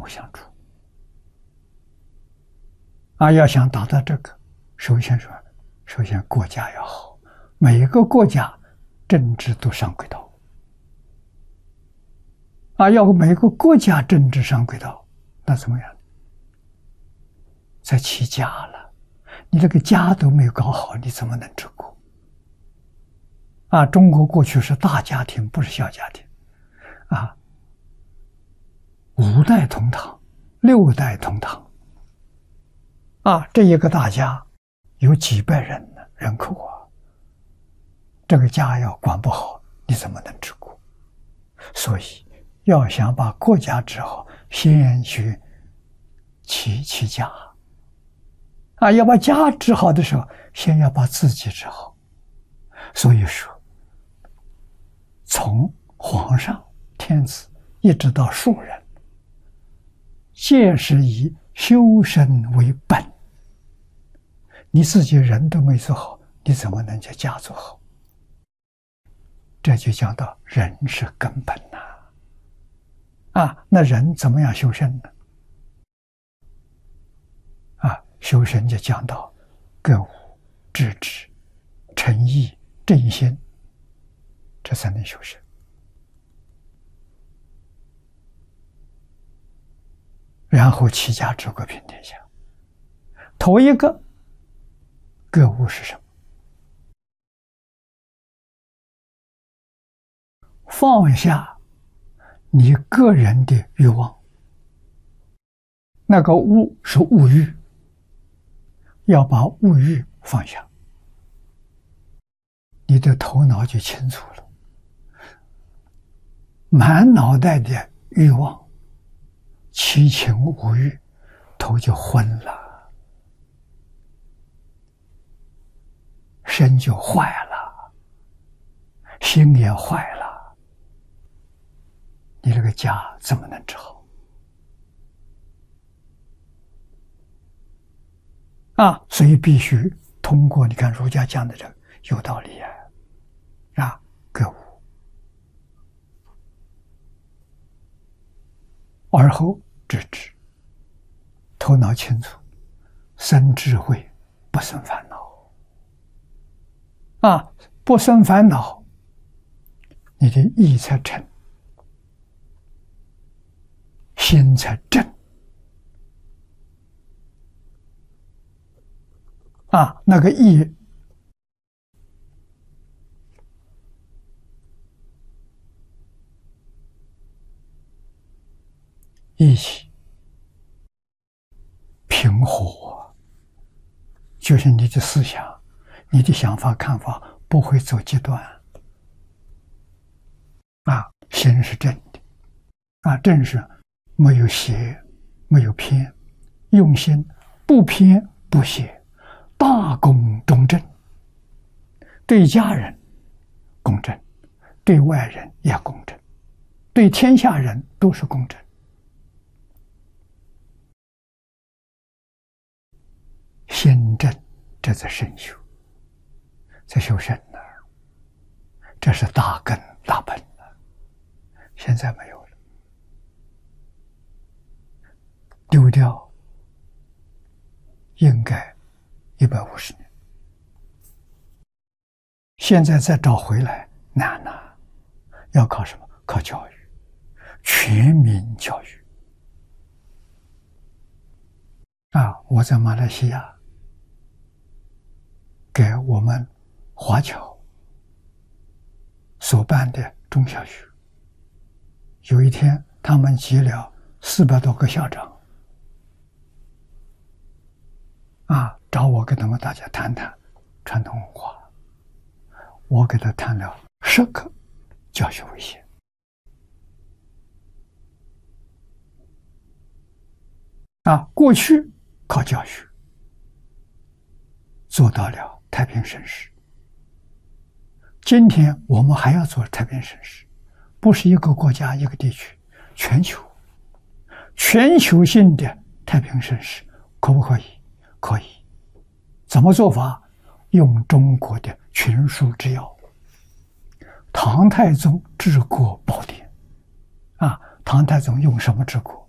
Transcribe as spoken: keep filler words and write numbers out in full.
相处。啊，要想达到这个，首先说，首先国家要好，每一个国家政治都上轨道。啊，要每个国家政治上轨道，那怎么样？在起家了，你这个家都没有搞好，你怎么能治国？啊，中国过去是大家庭，不是小家庭，啊，五代同堂，六代同堂，啊，这一个大家有几百人呢人口啊，这个家要管不好，你怎么能治国？所以要想把国家治好，先学起起家。啊，要把家治好的时候，先要把自己治好。所以说，从皇上、天子一直到庶人，皆是以修身为本。你自己人都没做好，你怎么能叫家做好？这就讲到人是根本呐。啊，那人怎么样修身呢？啊，修身就讲到格物、致知、诚意、正心，这才能修身。然后齐家治国平天下。头一个格物是什么？放下你个人的欲望，那个物是物欲，要把物欲放下，你的头脑就清楚了。满脑袋的欲望，七情五欲，头就昏了，身就坏了，心也坏了。你这个家怎么能治好？啊，所以必须通过你看儒家讲的这个有道理啊，啊，格物，而后致知，头脑清楚，生智慧，不生烦恼。啊，不生烦恼，你的意才诚，心才正。啊，那个意意气平和，就是你的思想，你的想法看法不会走极端。啊，心是正的，啊，正是没有邪，没有偏，用心不偏不邪，大公中正，对家人公正，对外人也公正，对天下人都是公正。心正，这才身修，才修身呢。这是大根大本了，现在没有了，丢掉应该一百五十年，现在再找回来难呐、啊！要靠什么？靠教育，全民教育。啊，我在马来西亚给我们华侨所办的中小学，有一天他们集了四百多个校长，啊，找我跟他们大家谈谈传统文化。我给他谈了十个教学危险。啊，过去靠教学做到了太平盛世，今天我们还要做太平盛世，不是一个国家一个地区，全球全球性的太平盛世，可不可以？可以。怎么做法？用中国的群书之要，唐太宗治国宝典。啊，唐太宗用什么治国？